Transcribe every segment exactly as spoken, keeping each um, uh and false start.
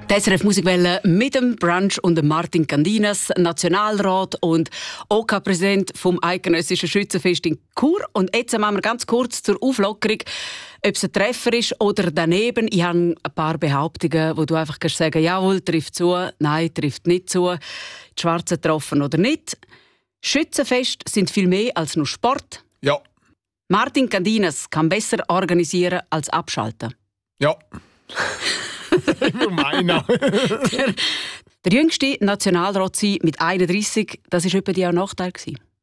Die S R F Musikwelle mit dem Brunch und dem Martin Candinas, Nationalrat und O K-Präsident vom Eidgenössischen Schützenfest in Chur. Und jetzt machen wir ganz kurz zur Auflockerung, ob es ein Treffer ist oder daneben. Ich habe ein paar Behauptungen, wo du einfach kannst sagen, jawohl, trifft zu, nein, trifft nicht zu, die Schwarzen treffen oder nicht. Schützenfest sind viel mehr als nur Sport. Ja. Martin Candinas kann besser organisieren als abschalten. Ja. Ich meine. der, der jüngste Nationalrat sein mit einunddreissig, das war etwa auch ein Nachteil.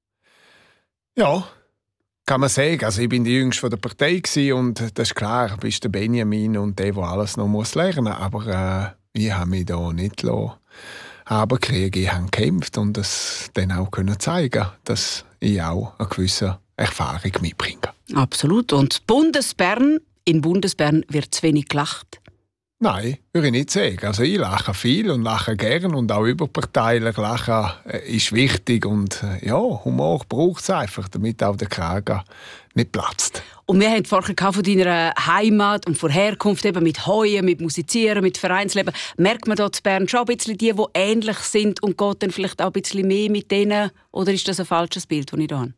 Ja, kann man sagen. Also ich bin der Jüngste von der Partei und das ist klar, du bist der Benjamin und der, der alles noch muss lernen muss. Aber äh, ich habe mich da nicht runtergekriegt. Ich habe gekämpft und das dann auch können zeigen, dass ich auch eine gewisse Erfahrung mitbringe. Absolut. Und Bundesbern, in Bundesbern wird zu wenig gelacht. Nein, würde ich nicht sagen. Also ich lache viel und lache gern und auch überparteilich. Lachen ist wichtig und ja, Humor braucht es einfach, damit auch der Kragen nicht platzt. Und wir haben vorher von deiner Heimat und von Herkunft eben mit Heuen, mit Musizieren, mit Vereinsleben. Merkt man dort in Bern schon ein bisschen die, die ähnlich sind und geht dann vielleicht auch ein bisschen mehr mit denen? Oder ist das ein falsches Bild, das ich da habe?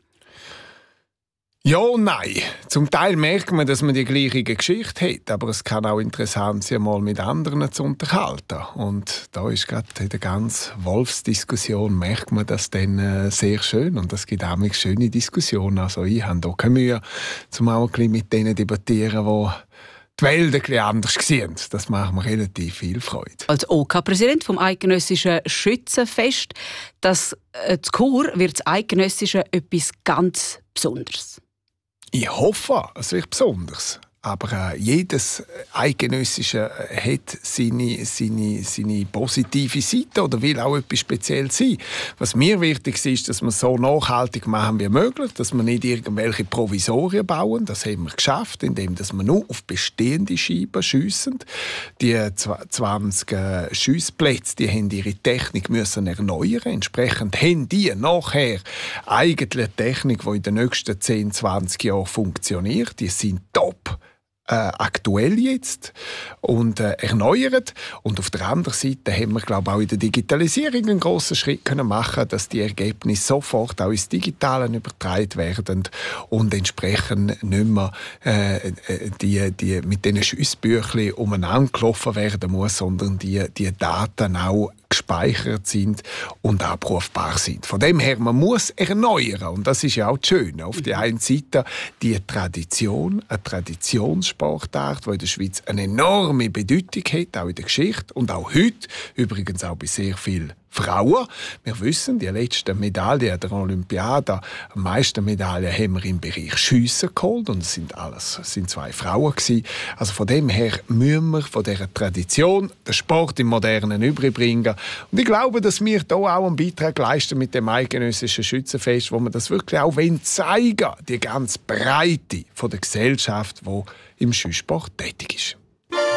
Ja und nein. Zum Teil merkt man, dass man die gleiche Geschichte hat, aber es kann auch interessant sein, mal mit anderen zu unterhalten. Und da ist gerade in der ganzen Wolfsdiskussion merkt man das dann äh, sehr schön und es gibt auch schöne Diskussionen. Also ich habe da keine Mühe, zum auch ein bisschen mit denen debattieren, die die Welt ein bisschen anders sehen. Das macht mir relativ viel Freude. Als O K-Präsident vom Eidgenössischen Schützenfest, das äh, zu Chur wird das Eidgenössische etwas ganz Besonderes. Ich hoffe, es wird besonders. Aber äh, jedes Eidgenössische hat seine, seine, seine positive Seite oder will auch etwas Spezielles sein. Was mir wichtig ist, dass wir es so nachhaltig machen wie möglich, dass wir nicht irgendwelche Provisorien bauen. Das haben wir geschafft, indem wir nur auf bestehende Scheiben schiessen. Die zwanzig äh, Schiessplätze, die haben ihre Technik müssen erneuern. Entsprechend haben die nachher eigentlich eine Technik, die in den nächsten zehn, zwanzig Jahren funktioniert. Die sind top. Äh, aktuell jetzt und äh, erneuert. Und auf der anderen Seite haben wir, glaube ich, auch in der Digitalisierung einen grossen Schritt können machen, dass die Ergebnisse sofort auch ins Digitale übertragen werden und entsprechend nicht mehr äh, die, die mit diesen Schiessbüchlein umeinander gelaufen werden muss, sondern die, die Daten auch gespeichert sind und abrufbar sind. Von dem her, man muss erneuern. Und das ist ja auch das Schöne. Auf der einen Seite die Tradition, eine Traditionssportart, die in der Schweiz eine enorme Bedeutung hat, auch in der Geschichte und auch heute, übrigens auch bei sehr vielen Frauen. Wir wissen, die letzten Medaillen der Olympiade, die meisten Medaillen haben wir im Bereich Schiessen geholt und es sind alles es sind zwei Frauen gewesen. Also von dem her müssen wir von dieser Tradition den Sport im Modernen überbringen. Und ich glaube, dass wir hier auch einen Beitrag leisten mit dem Eidgenössischen Schützenfest, wo wir das wirklich auch zeigen wollen, die ganze Breite von der Gesellschaft, die im Schießsport tätig ist.